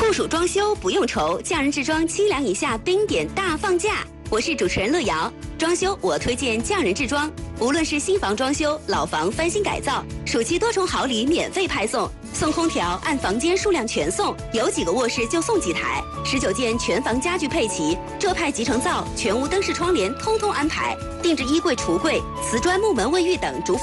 酷暑装修不用愁，匠人制装7两以下冰点大放价。我是主持人乐瑶，装修我推荐匠人制装。无论是新房装修、老房翻新改造，暑期多重好礼免费派送，送空调按房间数量全送，有几个卧室就送几台，19件全房家具配齐，浙派集成灶、全屋灯饰窗帘通通安排，定制衣柜、橱柜、瓷砖木门卫浴等主